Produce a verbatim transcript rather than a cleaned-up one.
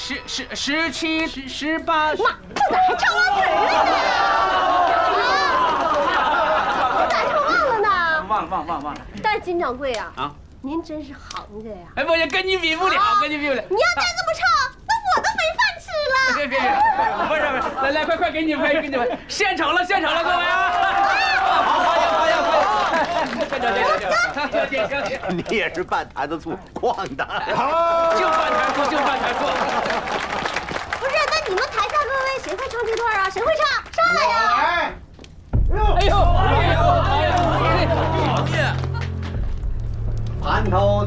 十十十七十十八。 妈，这咋还唱忘词了呢？你咋唱忘了呢？ 忘了忘了忘了忘了。 但是金掌柜啊， 啊， 您真是行家呀！ 哎，我也跟你比不了，跟你比不了。 你要再这么唱，那我都没饭吃了。 别别别，不是不是，来来快快给你们给你们献丑了献丑了，各位啊！好好呀好呀好呀！行行行行行， 你也是半坛子醋晃的。 好，就半坛醋就半坛醋。 不是，那你们台下各位谁会唱这段啊？谁会唱？上来呀！ 哎呦哎呦哎呦！ 馒头。